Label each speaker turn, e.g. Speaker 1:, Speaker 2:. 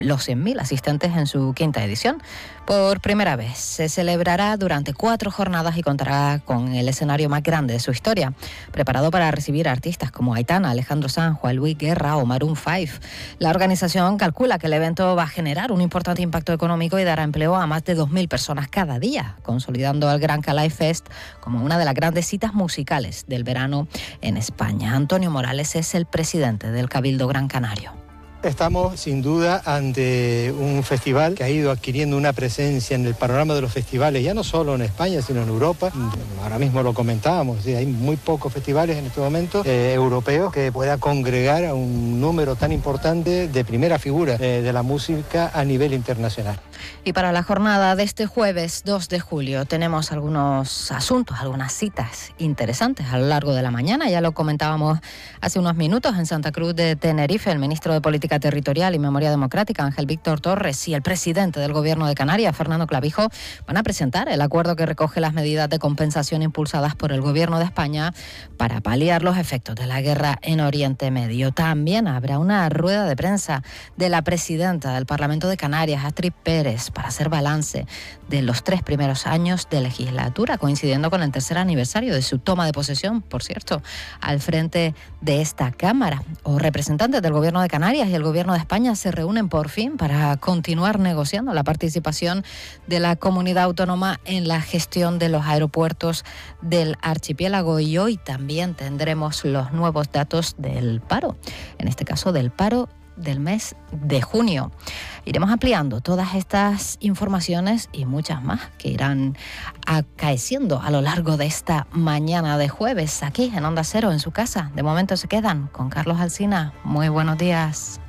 Speaker 1: los 100.000 asistentes en su quinta edición. Por primera vez se celebrará durante 4 jornadas y contará con el escenario más grande de su historia, preparado para recibir artistas como Aitana, Alejandro Sanz, Juan Luis Guerra o Maroon 5. La organización calcula que el evento va a generar un importante impacto económico y dará empleo a más de 2.000 personas cada día, consolidando al Gran Calais Fest como una de las grandes citas musicales del verano en España. Antonio Morales es el presidente del Cabildo Gran Canario.
Speaker 2: Estamos sin duda ante un festival que ha ido adquiriendo una presencia en el panorama de los festivales, ya no solo en España, sino en Europa. Ahora mismo lo comentábamos, hay muy pocos festivales en este momento europeos que pueda congregar a un número tan importante de primera figura de la música a nivel internacional.
Speaker 1: Y para la jornada de este jueves 2 de julio tenemos algunos asuntos, algunas citas interesantes a lo largo de la mañana. Ya lo comentábamos hace unos minutos en Santa Cruz de Tenerife. El ministro de Política Territorial y Memoria Democrática, Ángel Víctor Torres, y el presidente del Gobierno de Canarias, Fernando Clavijo, van a presentar el acuerdo que recoge las medidas de compensación impulsadas por el Gobierno de España para paliar los efectos de la guerra en Oriente Medio. También habrá una rueda de prensa de la presidenta del Parlamento de Canarias, Astrid Pérez, para hacer balance de los 3 primeros años de legislatura, coincidiendo con el tercer aniversario de su toma de posesión, por cierto, al frente de esta Cámara. Los representantes del Gobierno de Canarias y el Gobierno de España se reúnen por fin para continuar negociando la participación de la comunidad autónoma en la gestión de los aeropuertos del archipiélago, y hoy también tendremos los nuevos datos del paro, en este caso del paro del mes de junio. Iremos ampliando todas estas informaciones y muchas más que irán acaeciendo a lo largo de esta mañana de jueves aquí en Onda Cero, en su casa. De momento se quedan con Carlos Alsina. Muy buenos días.